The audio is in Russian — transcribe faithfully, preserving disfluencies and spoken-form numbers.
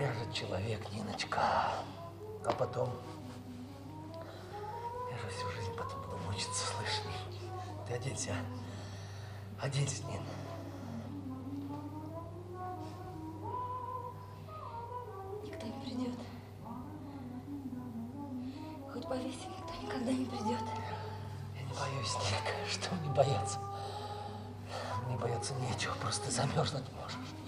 Я же человек, Ниночка. А потом... Я же всю жизнь потом буду мучиться, слышишь, Нин? Ты оденься, а? Оденься, Нин. Никто не придет. Хоть повесить, никто никогда не придет. Я не боюсь, Нинка. Что мне бояться? Мне бояться нечего, просто замерзнуть можешь.